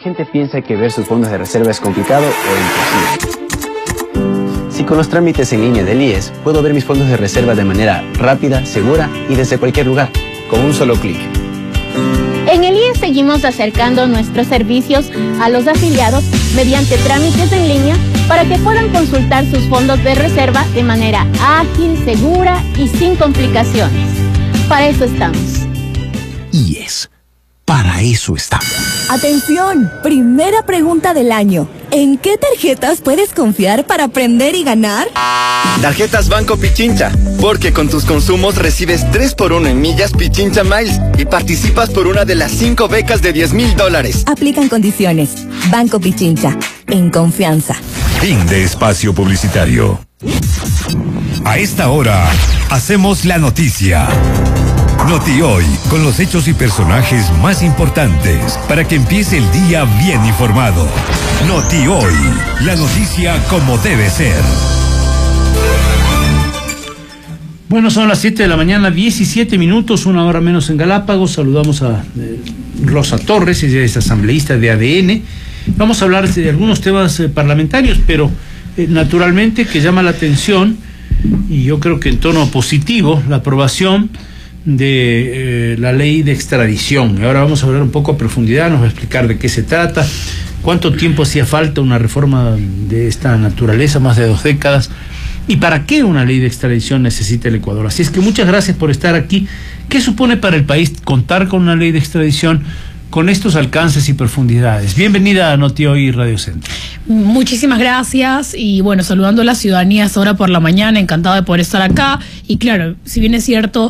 gente piensa que ver sus fondos de reserva es complicado o imposible. Si con los trámites en línea del IES puedo ver mis fondos de reserva de manera rápida, segura y desde cualquier lugar, con un solo clic. En el IES seguimos acercando nuestros servicios a los afiliados mediante trámites en línea para que puedan consultar sus fondos de reserva de manera ágil, segura y sin complicaciones. Para eso estamos. IES. Para eso estamos. Atención, primera pregunta del año. ¿En qué tarjetas puedes confiar para aprender y ganar? Tarjetas Banco Pichincha, porque con tus consumos recibes 3x1 en millas Pichincha Miles y participas por una de las 5 becas de $10,000. Aplican condiciones. Banco Pichincha, en confianza. Fin de espacio publicitario. A esta hora, hacemos la noticia. Noti Hoy, con los hechos y personajes más importantes, para que empiece el día bien informado. Noti Hoy, la noticia como debe ser. Bueno, son las 7 de la mañana, 17 minutos, una hora menos en Galápagos. Saludamos a Rosa Torres, ella es asambleísta de ADN. Vamos a hablar de algunos temas parlamentarios, pero naturalmente que llama la atención, y yo creo que en tono positivo, la aprobación de la ley de extradición. Ahora vamos a hablar un poco a profundidad, nos va a explicar de qué se trata, cuánto tiempo hacía falta una reforma de esta naturaleza, más de 2 décadas, y para qué una ley de extradición necesita el Ecuador. Así es que muchas gracias por estar aquí. ¿Qué supone para el país contar con una ley de extradición con estos alcances y profundidades? Bienvenida a Noti Hoy Radio Centro. Muchísimas gracias y bueno, saludando a la ciudadanía a esta hora por la mañana, encantado de poder estar acá. Y claro, si bien es cierto,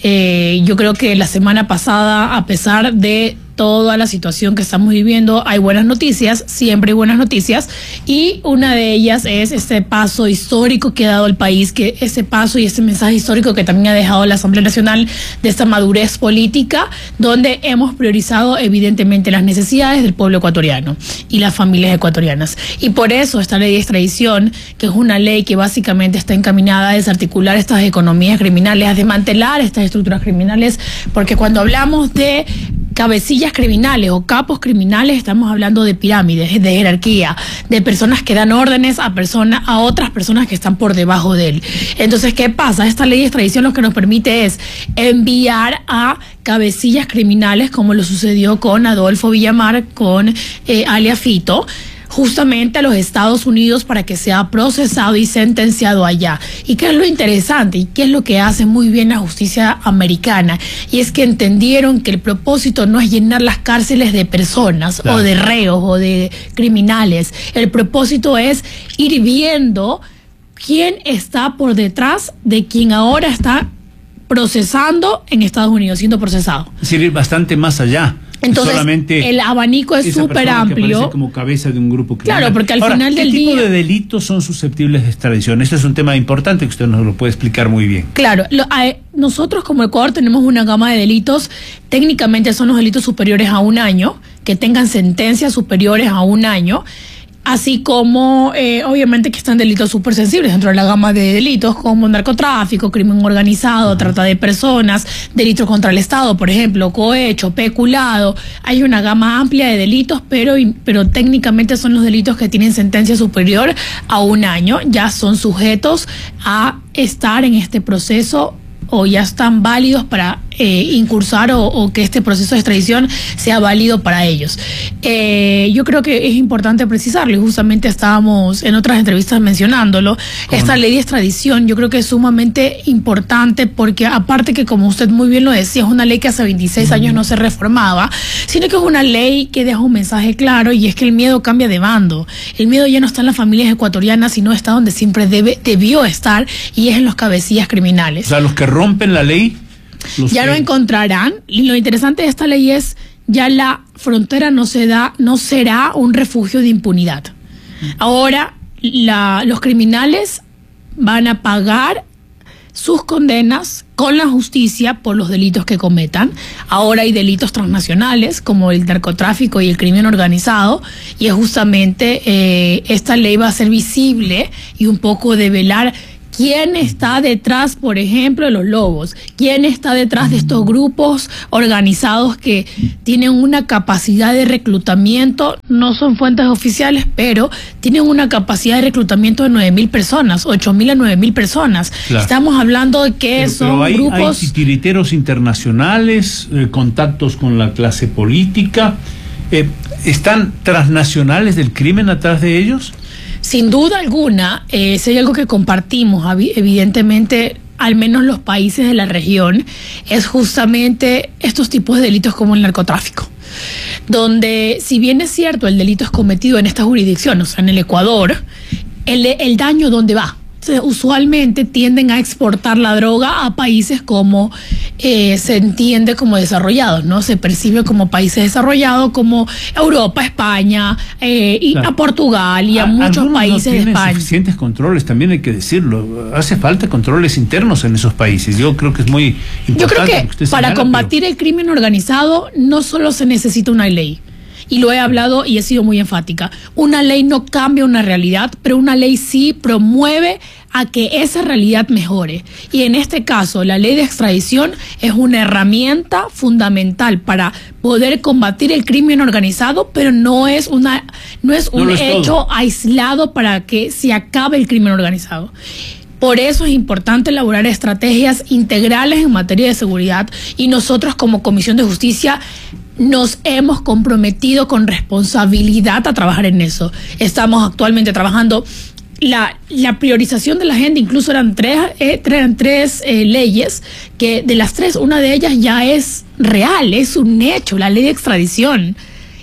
yo creo que la semana pasada, a pesar de toda la situación que estamos viviendo, hay buenas noticias, siempre hay buenas noticias, y una de ellas es este paso histórico que ha dado el país, que ese paso y ese mensaje histórico que también ha dejado la Asamblea Nacional de esta madurez política, donde hemos priorizado evidentemente las necesidades del pueblo ecuatoriano y las familias ecuatorianas. Y por eso esta ley de extradición, que es una ley que básicamente está encaminada a desarticular estas economías criminales, a desmantelar estas estructuras criminales, porque cuando hablamos de cabecillas criminales o capos criminales, estamos hablando de pirámides, de jerarquía, de personas que dan órdenes a otras personas que están por debajo de él. Entonces, ¿qué pasa? Esta ley de extradición lo que nos permite es enviar a cabecillas criminales, como lo sucedió con Adolfo Villamar, con alias Fito, justamente a los Estados Unidos para que sea procesado y sentenciado allá. ¿Y qué es lo interesante? ¿Y qué es lo que hace muy bien la justicia americana? Y es que entendieron que el propósito no es llenar las cárceles de personas, claro, o de reos o de criminales. El propósito es ir viendo quién está por detrás de quien ahora está procesando en Estados Unidos, siendo procesado. Es decir, ir bastante más allá. Entonces, el abanico es súper amplio. Como cabeza de un grupo criminal. Claro, porque al final del día... ¿Qué tipo de delitos son susceptibles de extradición? Este es un tema importante que usted nos lo puede explicar muy bien. Claro, nosotros como Ecuador tenemos una gama de delitos, técnicamente son los delitos superiores a 1 año, que tengan sentencias superiores a 1 año, así como obviamente que están delitos súper sensibles dentro de la gama de delitos como narcotráfico, crimen organizado, trata de personas, delitos contra el Estado, por ejemplo, cohecho, peculado. Hay una gama amplia de delitos, pero técnicamente son los delitos que tienen sentencia superior a 1 año, ya son sujetos a estar en este proceso o ya están válidos para incursar o que este proceso de extradición sea válido para ellos. Yo creo que es importante precisarlo, y justamente estábamos en otras entrevistas mencionándolo. Esta ley de extradición yo creo que es sumamente importante porque, aparte que, como usted muy bien lo decía, es una ley que hace 26 años no se reformaba, sino que es una ley que deja un mensaje claro, y es que el miedo cambia de bando. El miedo ya no está en las familias ecuatorianas, sino está donde siempre debió estar, y es en los cabecillas criminales. O sea, los que rompen la ley ya lo encontrarán. Y lo interesante de esta ley es ya la frontera no será un refugio de impunidad. Ahora los criminales van a pagar sus condenas con la justicia por los delitos que cometan. Ahora hay delitos transnacionales como el narcotráfico y el crimen organizado, y es justamente esta ley va a ser visible y un poco develar ¿Quién está detrás, por ejemplo, de los lobos? ¿Quién está detrás de estos grupos organizados que tienen una capacidad de reclutamiento? No son fuentes oficiales, pero tienen una capacidad de reclutamiento de 9.000 personas, 8.000 a 9.000 personas. Claro. Estamos hablando de que son grupos... Hay titiriteros internacionales, contactos con la clase política. ¿Están transnacionales del crimen atrás de ellos? Sin duda alguna, si hay algo que compartimos, evidentemente, al menos los países de la región, es justamente estos tipos de delitos como el narcotráfico, donde si bien es cierto el delito es cometido en esta jurisdicción, o sea, en el Ecuador, el daño ¿dónde va? Usualmente tienden a exportar la droga a países como se entiende como desarrollados, ¿no? Se percibe como países desarrollados como Europa, España, y a Portugal y a muchos países de España. No tienen suficientes controles, también hay que decirlo. Hace falta controles internos en esos países. Yo creo que es muy importante. Yo creo que para combatir el crimen organizado no solo se necesita una ley. Y lo he hablado y he sido muy enfática. Una ley no cambia una realidad, pero una ley sí promueve a que esa realidad mejore. Y en este caso, la ley de extradición es una herramienta fundamental para poder combatir el crimen organizado, pero no es un hecho aislado para que se acabe el crimen organizado. Por eso es importante elaborar estrategias integrales en materia de seguridad, y nosotros como Comisión de Justicia nos hemos comprometido con responsabilidad a trabajar en eso. Estamos actualmente trabajando la priorización de la agenda. Incluso eran tres leyes, que de las tres, una de ellas ya es real, es un hecho, la ley de extradición.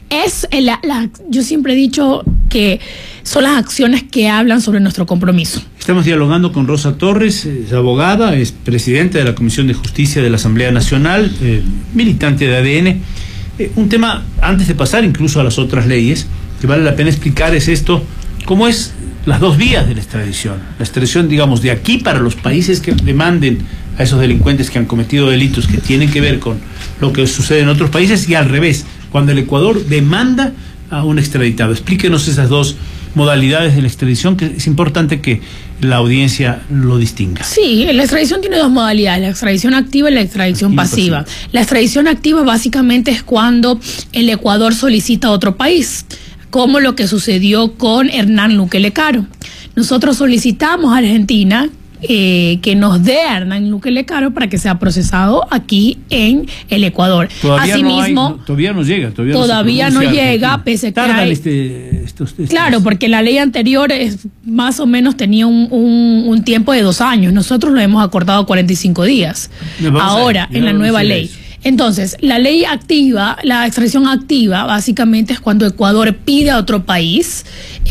Yo siempre he dicho que son las acciones que hablan sobre nuestro compromiso. Estamos dialogando con Rosa Torres, es abogada, es presidenta de la Comisión de Justicia de la Asamblea Nacional, militante de ADN. Un tema, antes de pasar incluso a las otras leyes, que vale la pena explicar es esto, cómo es las dos vías de la extradición. La extradición, digamos, de aquí para los países que demanden a esos delincuentes que han cometido delitos que tienen que ver con lo que sucede en otros países, y al revés, cuando el Ecuador demanda a un extraditado. Explíquenos esas dos modalidades de la extradición, que es importante que la audiencia lo distinga. Sí, la extradición tiene dos modalidades, la extradición activa y la extradición pasiva. La extradición activa básicamente es cuando el Ecuador solicita a otro país, como lo que sucedió con Hernán Luque Lecaro. Nosotros solicitamos a Argentina que nos dé a Hernán Luque Lecaro para que sea procesado aquí en el Ecuador. Asimismo, todavía no llega. Todavía no llega, pese a que hay... Claro, porque la ley anterior más o menos tenía un tiempo de 2 años. Nosotros lo hemos acortado a 45 días. Ahora, en la nueva ley. Entonces, la ley activa, la extradición activa, básicamente es cuando Ecuador pide a otro país,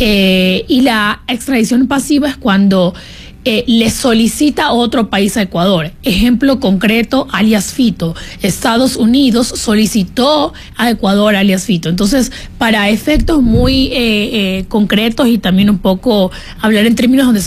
y la extradición pasiva es cuando le solicita a otro país a Ecuador. Ejemplo concreto, alias Fito. Estados Unidos solicitó a Ecuador alias Fito. Entonces, para efectos muy concretos, y también un poco hablar en términos donde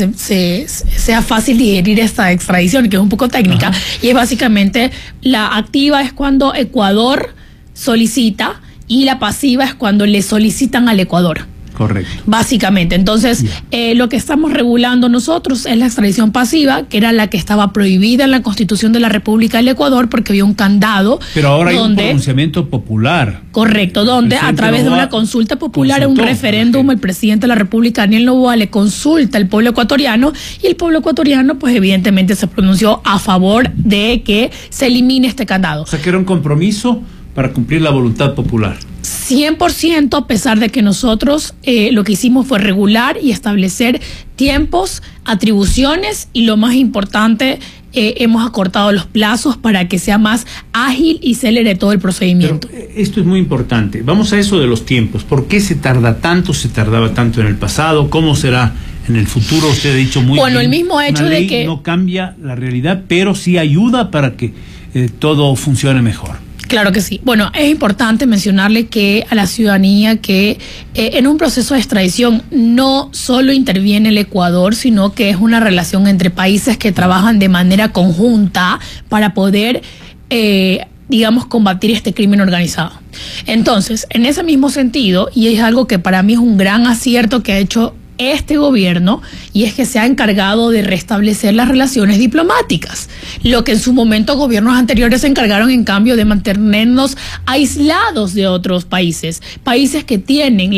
sea fácil digerir esta extradición, que es un poco técnica, y es básicamente la activa es cuando Ecuador solicita, y la pasiva es cuando le solicitan al Ecuador. Correcto. Básicamente. Entonces, lo que estamos regulando nosotros es la extradición pasiva, que era la que estaba prohibida en la Constitución de la República del Ecuador, porque había un candado. Pero ahora hay un pronunciamiento popular. Correcto, donde a través de una consulta popular, un referéndum, el presidente de la República, Daniel Noboa, le consulta al pueblo ecuatoriano, y el pueblo ecuatoriano, pues evidentemente se pronunció a favor de que se elimine este candado. O sea, que era un compromiso para cumplir la voluntad popular. 100%, a pesar de que nosotros lo que hicimos fue regular y establecer tiempos, atribuciones, y lo más importante, hemos acortado los plazos para que sea más ágil y célere todo el procedimiento. Pero esto es muy importante. Vamos a eso de los tiempos. ¿Por qué se tarda tanto? ¿Se tardaba tanto en el pasado? ¿Cómo será en el futuro? Usted ha dicho muy bien. Bueno, el mismo hecho de que no cambia la realidad, pero sí ayuda para que todo funcione mejor. Claro que sí. Bueno, es importante mencionarle que a la ciudadanía que en un proceso de extradición no solo interviene el Ecuador, sino que es una relación entre países que trabajan de manera conjunta para poder, digamos, combatir este crimen organizado. Entonces, en ese mismo sentido, y es algo que para mí es un gran acierto que ha hecho este gobierno, y es que se ha encargado de restablecer las relaciones diplomáticas, lo que en su momento gobiernos anteriores se encargaron en cambio de mantenernos aislados de otros países que tienen